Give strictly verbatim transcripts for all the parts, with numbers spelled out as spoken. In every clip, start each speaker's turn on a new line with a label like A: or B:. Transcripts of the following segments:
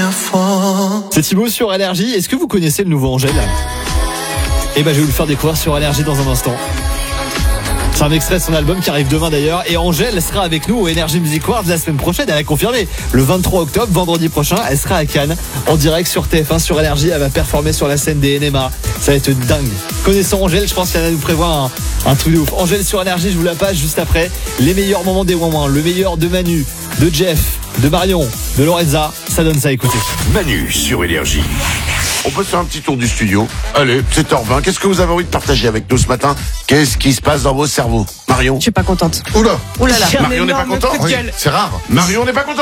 A: fois.
B: C'est Thibaut sur Énergie. Est-ce que vous connaissez le nouveau Angèle ? Eh ben, je vais vous le faire découvrir sur Énergie dans un instant. C'est un extrait de son album qui arrive demain d'ailleurs. Et Angèle sera avec nous au Energy Music Awards la semaine prochaine. Elle a confirmé. Le vingt-trois octobre, vendredi prochain, elle sera à Cannes en direct sur T F un sur Énergie. Elle va performer sur la scène des N M A. Ça va être dingue. Connaissant Angèle, je pense qu'elle va nous prévoir un, un truc de ouf. Angèle sur Énergie, je vous la passe juste après. Les meilleurs moments des Ouin Ouin. Le meilleur de Manu, de Jeff, de Marion, de Lorenza. Ça donne ça à écouter.
C: Manu sur Énergie. On peut faire un petit tour du studio. Allez, sept heures vingt. Qu'est-ce que vous avez envie de partager avec nous ce matin ? Qu'est-ce qui se passe dans vos cerveaux ? Marion ?
D: Je suis pas contente.
C: Oula.
D: Oula là.
C: Marion n'est pas content ?
E: Oui, c'est rare.
C: Marion n'est pas content ?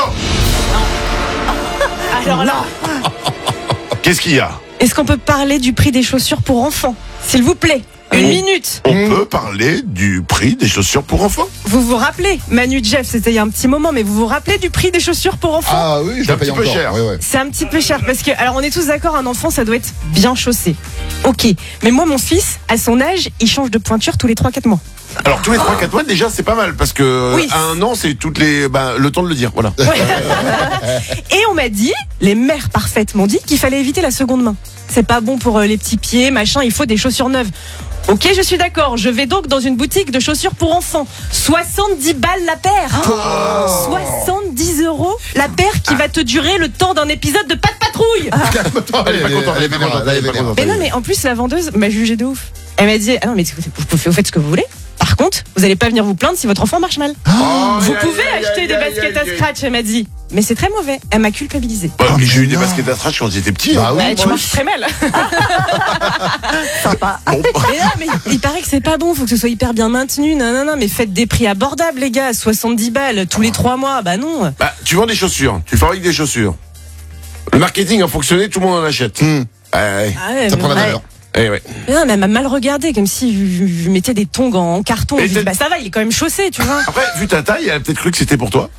D: Alors là,
C: Qu'est-ce qu'il y a ?
D: est-ce qu'on peut parler du prix des chaussures pour enfants ? S'il vous plaît, une
C: Oui.
D: minute.
C: On peut parler du prix des chaussures pour enfants ?
D: Vous vous rappelez, Manu Jeff, c'était il y a un petit moment, mais vous vous rappelez du prix des chaussures pour enfants ?
E: Ah oui, je
C: C'est un
E: la paye
C: petit peu
E: encore.
C: cher.
E: Ouais, ouais.
D: C'est un petit peu cher parce que, alors on est tous d'accord, un enfant ça doit être bien chaussé. Ok, mais moi mon fils, à son âge, il change de pointure tous les trois quatre mois.
C: Alors tous les trois quatre mois déjà c'est pas mal parce que
D: Oui.
C: à un an c'est toutes les bah, le temps de le dire voilà.
D: Et on m'a dit, les mères parfaites m'ont dit qu'il fallait éviter la seconde main. C'est pas bon pour euh, les petits pieds, machin, il faut des chaussures neuves. Ok, je suis d'accord, je vais donc dans une boutique de chaussures pour enfants. soixante-dix balles la paire. soixante-dix euros la paire qui va te durer le temps d'un épisode de Pas de patrouille.
E: Attends,
C: Elle est pas contente, elle est pas
E: vénère,
C: contente,
E: elle est
C: elle est pas
E: vénère.
C: contente.
D: Mais non, mais en plus, la vendeuse m'a jugé de ouf. Elle m'a dit, ah non, mais vous vous faites ce que vous voulez. Par contre, vous allez pas venir vous plaindre si votre enfant marche mal.
C: Oh,
D: Vous
C: aïe,
D: pouvez
C: aïe,
D: acheter
C: aïe,
D: des
C: aïe,
D: baskets
C: aïe,
D: à
C: aïe.
D: scratch, elle m'a dit. Mais c'est très mauvais. Elle m'a culpabilisé.
C: Ouais, mais j'ai eu des
E: non.
C: baskets à scratch quand j'étais petit.
E: Bah
C: hein.
E: oui.
D: Bah, tu marches très mal.
F: Sympa.
C: Bon, bah,
D: Mais non, mais il paraît que c'est pas bon, faut que ce soit hyper bien maintenu. Non, non, non, mais faites des prix abordables, les gars. soixante-dix balles tous les trois mois. Bah non.
C: bah, tu vends des chaussures, tu fabriques des chaussures. Le marketing a fonctionné, tout le monde en achète.
E: Hum,
C: Ouais, ouais.
D: Ah ouais,
E: ça
D: mais-
E: prend la
F: Ouais.
E: valeur.
C: Eh ouais.
D: Mais non, mais elle m'a mal regardé, comme si je, je- je mettais des tongs en, en carton.
C: Et
D: Je dis,
C: t'es-
D: bah ça va, il est quand même chaussé, tu vois.
C: Après, vu ta taille, elle a peut-être cru que c'était pour toi.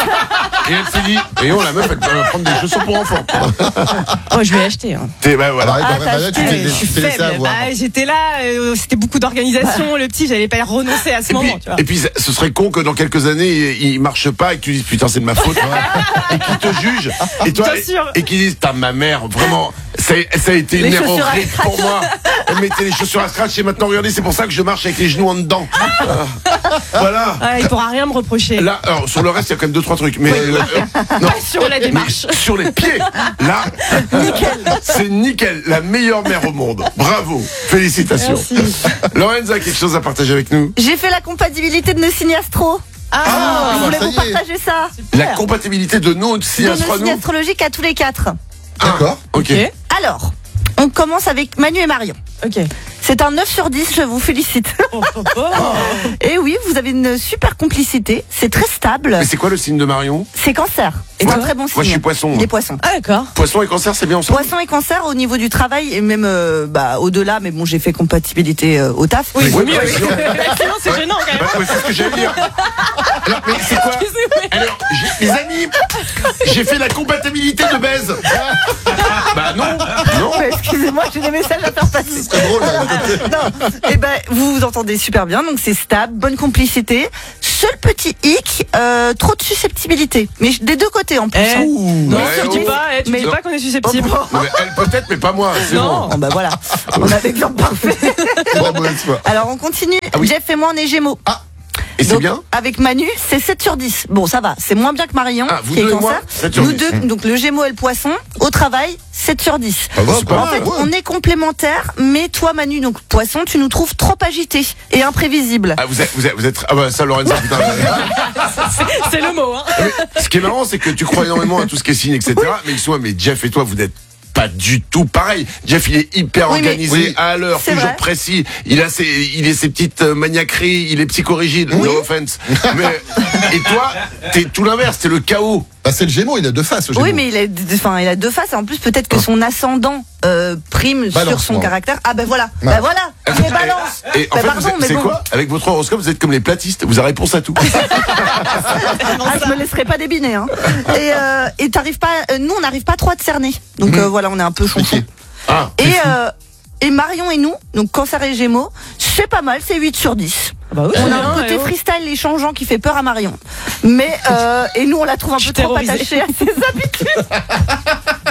C: Et elle s'est dit, et on la meuf, elle va prendre des chaussures pour enfants.
D: Oh, je vais acheter. Hein.
C: T'es, bah
E: Ah,
C: voilà.
E: bah,
F: Ah,
E: bah,
F: t'as
E: bah, là, tu
F: acheté.
E: t'es
D: Je suis
E: tu t'es laissé
D: faible.
E: avoir.
D: Bah, j'étais là, euh, c'était beaucoup d'organisation. Le petit, j'allais pas y renoncer à ce
C: Et
D: moment,
C: puis,
D: tu vois.
C: et puis, ce serait con que dans quelques années, il il marche pas et que tu dises putain, c'est de ma faute. Et qu'il te juge. Et toi,
D: Bien sûr.
C: et qu'ils disent, t'as ma mère, vraiment, ça, ça a été une
F: Les
C: erreur
F: chaussures à
C: horrible pour moi. Elle mettait les chaussures à scratch et maintenant, regardez, c'est pour ça que je marche avec les genoux en dedans. Voilà.
D: Ah, il pourra rien me reprocher.
C: Là, alors, sur le reste, il y a quand même deux, trois trucs. Mais, euh, non.
D: Pas sur la
C: Mais
D: démarche.
C: sur les pieds, là, c'est nickel, la meilleure mère au monde. Bravo, félicitations.
D: Merci.
C: Lorenza, quelque chose à partager avec nous?
F: J'ai fait la compatibilité de nos signes astro.
D: Ah,
F: Je voulais
E: ça
F: vous
E: y est.
F: partager ça.
C: La compatibilité de nos signes
F: De nos
C: astro à
F: signes
C: nous.
F: astrologiques à tous les quatre.
E: D'accord.
C: Ok.
D: ok.
F: Alors, on commence avec Manu et Marion.
D: Ok.
F: C'est un neuf sur dix, je vous félicite.
D: Oh, oh, oh.
F: Et oui, vous avez une super complicité, c'est très stable.
C: Mais c'est quoi le signe de Marion?
F: C'est cancer.
D: Et
F: C'est un
D: toi
F: très bon signe.
C: Moi, je suis poisson.
F: Il est poisson.
D: Ah, d'accord.
C: Poisson et cancer, c'est bien ensemble.
F: Poisson et cancer au niveau du travail et même euh, bah, au-delà, mais bon, j'ai fait compatibilité euh, au taf.
D: Oui,
C: Oui,
D: vaut mieux.
C: bah, sinon-
D: Sinon, c'est gênant quand même.
C: Bah, ouais, c'est ce que j'allais dire. Alors, mais c'est quoi? Alors, j'ai- les amis, j'ai fait la compatibilité de baise. Bah non, non.
F: Mais excusez-moi, j'ai des messages à faire passer.
E: C'est drôle. là.
F: Non, et ben vous vous entendez super bien, donc c'est stable, bonne complicité. Seul petit hic, euh, trop de susceptibilité, mais des deux côtés en plus.
D: Eh,
F: hein.
D: non,
C: Ouais,
D: tu dis
C: oh.
D: pas, eh, tu
F: Mais-
D: dis pas qu'on est susceptible.
F: Oh,
C: Non, mais elle peut-être, mais pas moi. C'est
D: Non.
C: bon.
F: Bon bah voilà, on a l'exemple parfait.
E: C'est la mauvaise foi.
F: Alors on continue.
C: Ah oui.
F: Jeff et moi on est Gémeaux.
C: Et c'est
F: Donc,
C: bien.
F: Avec Manu, c'est sept sur dix. Bon, ça va, c'est moins bien que Marion,
C: Ah, vous
F: qui est
C: deux et moi,
F: cancer.
C: sept sur
F: Nous
C: dix.
F: deux, donc le Gémeaux et le Poisson, au travail, sept sur dix.
E: Ah bah,
C: c'est
E: pas
C: pas
F: En
E: mal,
F: fait,
E: ouais.
F: on est complémentaires, mais toi, Manu, donc Poisson, tu nous trouves trop agité et imprévisible.
C: Ah, vous êtes, vous êtes, vous êtes, ah bah ça, Lorenza, putain.
D: C'est le mot, hein.
C: Mais ce qui est marrant, c'est que tu crois énormément à tout ce qui est signe, et cetera. Mais soit, mais Jeff et toi, vous n'êtes pas du tout pareil. Jeff, il est hyper
F: Oui, mais-
C: organisé,
E: Oui.
C: à l'heure,
F: C'est
C: toujours
F: vrai.
C: précis. Il a ses, il a ses petites euh, maniaqueries, il est psychorigide, no offense. Mais, et toi, t'es tout l'inverse, t'es le chaos.
E: Bah, c'est le Gémeaux, il a deux faces. Le
F: Oui,
E: Gémeaux.
F: mais il a, d- enfin, il a deux faces. Et en plus, peut-être que son ascendant euh, prime
E: Balance,
F: sur son
E: moi.
F: caractère. Ah ben voilà,
E: Ouais.
F: ben voilà, il est balance.
C: Et en
F: Ben
C: fait,
F: pardon,
C: vous êtes-
F: mais
C: c'est
F: bon.
C: quoi? Avec votre horoscope, vous êtes comme les platistes, vous avez réponse à tout.
F: Ah, je me laisserai pas débiner. Hein. Et euh, et t'arrives pas, euh, nous on n'arrive pas trop à te cerner. Donc euh, voilà, on est un peu chonchon.
E: Compliqué.
C: Ah,
F: Et euh, et Marion et nous, donc Cancer et Gémeaux, c'est pas mal, c'est huit sur dix.
D: Bah oui,
F: On
D: c'est
F: a
D: bien,
F: un côté
D: eh oh.
F: freestyle et changeant qui fait peur à Marion. Mais euh, et nous on la trouve un
D: Je
F: peu
D: suis
F: trop
D: terrorisée.
F: attachée à ses habitudes.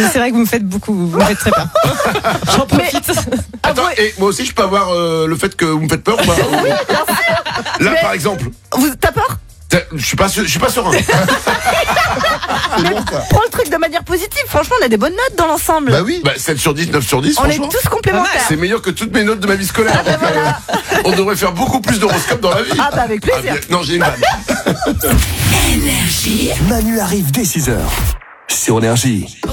D: C'est vrai que vous me faites beaucoup, vous me faites très peur. J'en profite.
C: Attends, et moi aussi je peux avoir euh, le fait que vous me faites peur ou pas?
F: Oui, bien sûr.
C: Là
F: Mais-
C: par exemple,
F: Vous, t'as peur?
C: t'as- je suis pas sûr- je suis pas serein.
E: C'est bon, ça.
F: Prends le truc de manière positive. Franchement, on a des bonnes notes dans l'ensemble.
E: Bah oui.
C: Bah sept sur dix, neuf sur dix,
F: on est
C: franchement.
F: tous complémentaires.
C: C'est meilleur que toutes mes notes de ma vie scolaire.
F: Ah, ben
C: Donc, euh, on devrait faire beaucoup plus d'horoscopes dans la vie.
F: Ah bah avec plaisir.
C: bien- non, j'ai une vanne.
A: Manu arrive dès six heures sur Énergie.